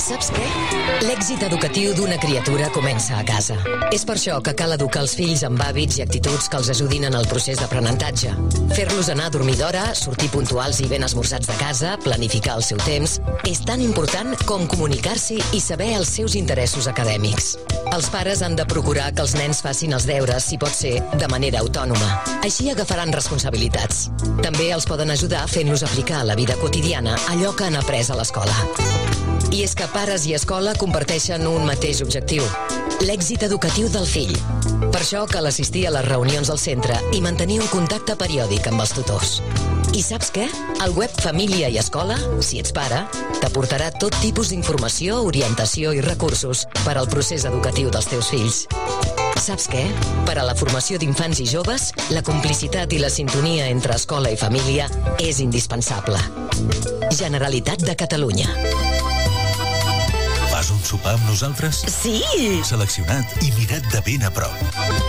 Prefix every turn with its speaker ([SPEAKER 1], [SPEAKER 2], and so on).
[SPEAKER 1] Saps què? L'èxit educatiu d'una criatura comença a casa. És per això que cal educar els fills amb hàbits i actituds que els ajudin en el procés d'aprenentatge. Fer-los anar a dormir d'hora, sortir puntuals i ben esmorzats de casa, planificar el seu temps, és tan important com comunicar-s'hi i saber els seus interessos acadèmics. Els pares han de procurar que els nens facin els deures, si pot ser, de manera autònoma. Així agafaran responsabilitats. També els poden ajudar fent-los aplicar a la vida quotidiana allò que han après a l'escola. I és que pares i escola comparteixen un mateix objectiu: l'èxit educatiu del fill. Per això cal assistir a les reunions del centre i mantenir un contacte periòdic amb els tutors. I saps què? El web Família i Escola, si ets pare, t'aportarà tot tipus d'informació, orientació i recursos per al procés educatiu dels teus fills. Saps què? Per a la formació d'infants i joves, la complicitat i la sintonia entre escola i família és indispensable. Generalitat de Catalunya.
[SPEAKER 2] Fas un sopar amb nosaltres?
[SPEAKER 1] Sí!
[SPEAKER 2] Seleccionat i mirat de ben a prop.